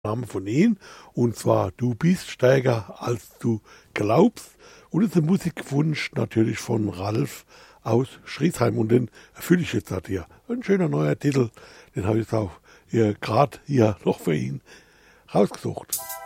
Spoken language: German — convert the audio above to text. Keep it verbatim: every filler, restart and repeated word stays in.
Name von ihm, und zwar Du bist stärker als du glaubst. Und es ist ein Musikwunsch natürlich von Ralf aus Schriesheim, und den erfülle ich jetzt halt hier. Ein schöner neuer Titel, den habe ich jetzt auch gerade hier noch für ihn rausgesucht.